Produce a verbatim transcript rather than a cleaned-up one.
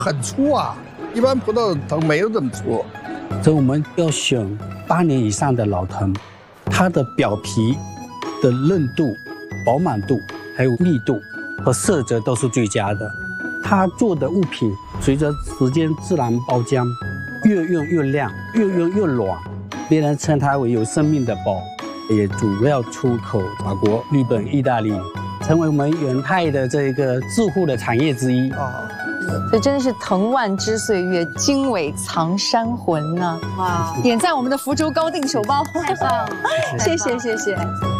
很粗啊，一般葡萄藤没有这么粗。 所以我们要选八年以上的老藤，它的表皮的韧度、饱满度、还有密度和色泽都是最佳的。它做的物品随着时间自然包浆，越用越亮，越用越软，别人称它为有生命的宝。也主要出口法国、日本、意大利，成为我们元泰的这个致富的产业之一啊。 这真的是藤蔓织岁月，经纬藏山魂呐！哇，点赞我们的福州高定手包，太棒了！谢谢谢谢。